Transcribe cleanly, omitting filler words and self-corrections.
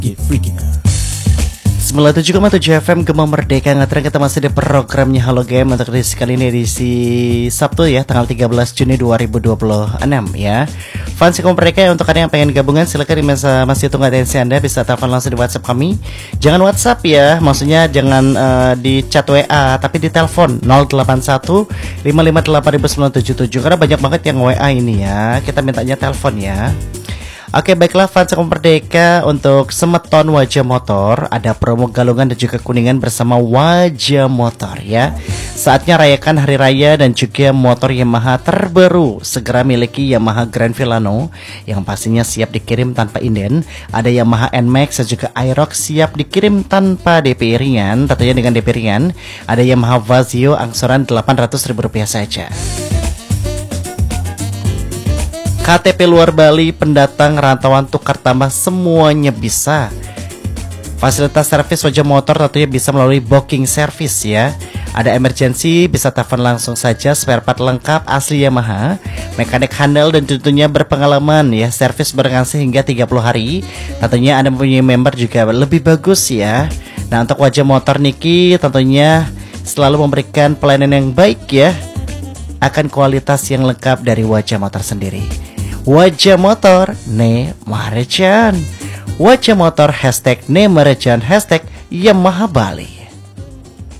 Get freaky. 97,7 FM Gema Merdeka ngetren. Kita masih di programnya Halo Game untuk edisi kali ini, edisi Sabtu ya, tanggal 13 Juni 2026 ya. Fans Gema Merdeka, untuk kalian yang pengen gabungan silakan masih tunggu atensi Anda, bisa telepon langsung di WhatsApp kami. Jangan WhatsApp ya, maksudnya jangan di chat WA, tapi di telepon 081 558 977 karena banyak banget yang WA ini ya. Kita mintanya telepon ya. Oke, baiklah fans Gema Merdeka, untuk Semeton Wajah Motor ada promo Galungan dan juga Kuningan bersama Wajah Motor ya. Saatnya rayakan hari raya dan juga motor Yamaha terbaru. Segera miliki Yamaha Grand Villano yang pastinya siap dikirim tanpa inden. Ada Yamaha NMAX dan juga Aerox siap dikirim tanpa DP ringan, tentunya dengan DP ringan. Ada Yamaha Vazio angsuran Rp800.000 saja. KTP luar Bali, pendatang, rantauan, tukar tambah, semuanya bisa. Fasilitas servis Wajah Motor tentunya bisa melalui booking service ya. Ada emergency, bisa telepon langsung saja. Spare part lengkap asli Yamaha, mekanik handal dan tentunya berpengalaman ya. Servis berangkat hingga 30 hari. Tentunya Anda mempunyai member juga lebih bagus ya. Nah, untuk Wajah Motor Niki tentunya selalu memberikan pelayanan yang baik ya, akan kualitas yang lengkap dari Wajah Motor sendiri. Wajah Motor Ne Marejan. Wajah Motor #Ne Marejan #Yamaha Bali.